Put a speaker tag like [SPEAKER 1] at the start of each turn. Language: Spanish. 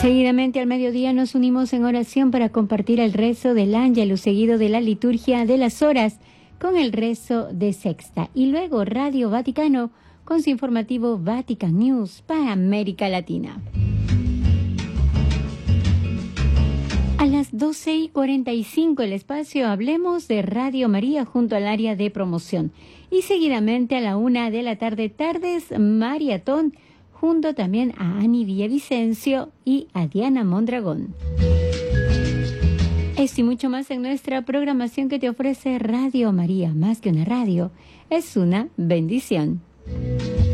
[SPEAKER 1] Seguidamente al mediodía nos unimos en oración para compartir el rezo del Ángelus seguido de la liturgia de las horas con el rezo de sexta. Y luego Radio Vaticano con su informativo Vatican News para América Latina. A las 12:45 el espacio Hablemos de Radio María junto al área de promoción. Y seguidamente a la 1 de la tarde, Tardes Maratón, junto también a Ani Villavicencio y a Diana Mondragón. Esto y mucho más en nuestra programación que te ofrece Radio María. Más que una radio, es una bendición.